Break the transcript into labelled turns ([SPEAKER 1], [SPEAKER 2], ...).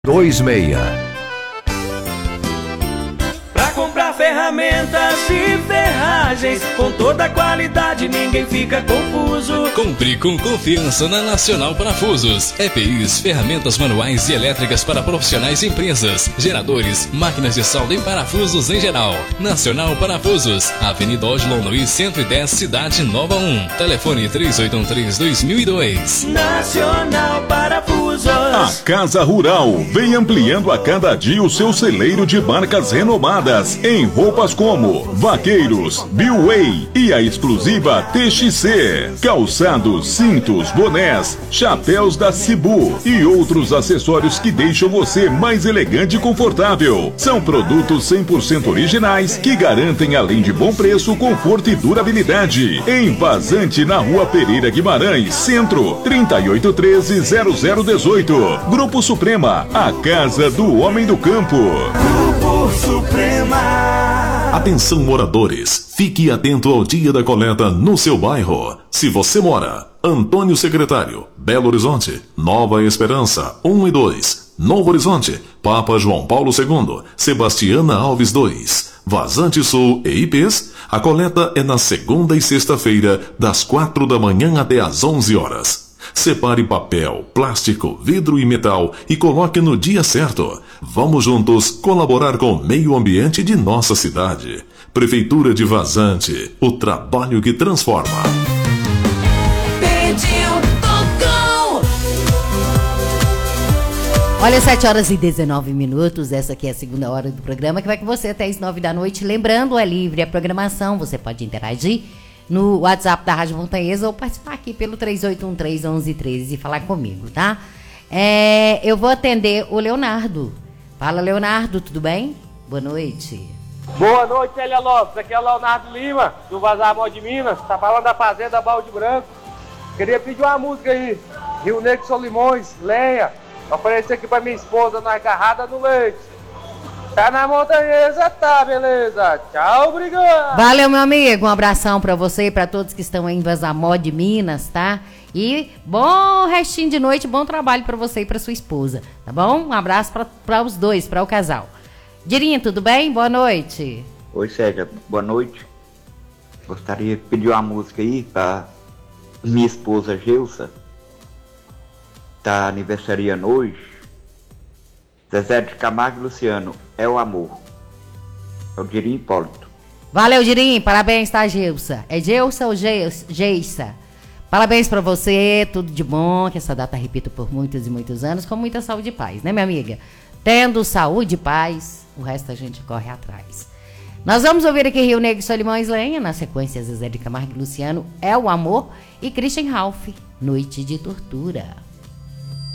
[SPEAKER 1] 26.
[SPEAKER 2] Pra comprar ferramentas e ferragens com toda a qualidade, ninguém fica confuso.
[SPEAKER 3] Compre com confiança na Nacional Parafusos. EPIs, ferramentas manuais e elétricas para profissionais e empresas, geradores, máquinas de solda e parafusos em geral. Nacional Parafusos, Avenida Oslo Luiz 110, Cidade Nova 1. Telefone 3813-2002.
[SPEAKER 2] Nacional Parafusos.
[SPEAKER 4] A Casa Rural vem ampliando a cada dia o seu celeiro de marcas renomadas em roupas como Vaqueiros, Billway e a exclusiva TXC. Calçados, cintos, bonés, chapéus da Cibu e outros acessórios que deixam você mais elegante e confortável. São produtos 100% originais que garantem, além de bom preço, conforto e durabilidade. Em Vazante, na Rua Pereira Guimarães, Centro, 3813-0018. Grupo Suprema, a casa do homem do campo.
[SPEAKER 2] Grupo Suprema.
[SPEAKER 5] Atenção, moradores, fique atento ao dia da coleta no seu bairro. Se você mora Antônio Secretário, Belo Horizonte, Nova Esperança 1 e 2, Novo Horizonte, Papa João Paulo II, Sebastiana Alves 2, Vazante Sul e IPs, a coleta é na segunda e sexta-feira, das 4 da manhã até às 11 horas. Separe papel, plástico, vidro e metal e coloque no dia certo. Vamos juntos colaborar com o meio ambiente de nossa cidade. Prefeitura de Vazante, o trabalho que transforma.
[SPEAKER 6] Pediu, tocou.
[SPEAKER 7] Olha, 7 horas e 19 minutos, essa aqui é a segunda hora do programa, que vai com você até as 9 da noite. Lembrando, é livre a programação, você pode interagir no WhatsApp da Rádio Montanhesa ou participar aqui pelo 3813-1113 e falar comigo, tá? Eu vou atender o Leonardo. Fala, Leonardo, tudo bem? Boa noite.
[SPEAKER 8] Boa noite, Célia Lopes. Aqui é o Leonardo Lima, do Vazar Mó de Minas. Tá falando da Fazenda Balde Branco. Queria pedir uma música aí. Rio Negro Solimões, Lenha. Oferecer aqui pra minha esposa na agarrada no leite. Tá na Montanhesa, tá, beleza? Tchau, obrigado.
[SPEAKER 7] Valeu, meu amigo. Um abração pra você e pra todos que estão aí em Vazamó de Minas, tá? E bom restinho de noite, bom trabalho pra você e pra sua esposa, tá bom? Um abraço pra os dois, pra o casal. Dirinho, tudo bem? Boa noite.
[SPEAKER 9] Oi, Célia, boa noite. Gostaria de pedir uma música aí pra minha esposa Geusa. Tá aniversariando hoje. Zezé de Camargo e Luciano, é o amor. É o Dirinho Hipólito.
[SPEAKER 7] Valeu, Dirinho, parabéns, tá, Geusa? É Geusa ou Geissa? Parabéns pra você, tudo de bom, que essa data repita por muitos e muitos anos, com muita saúde e paz, né, minha amiga? Tendo saúde e paz, o resto a gente corre atrás. Nós vamos ouvir aqui Rio Negro Solimões Lenha, na sequência Zezé de Camargo e Luciano, é o amor, e Christian Ralph, Noite de Tortura.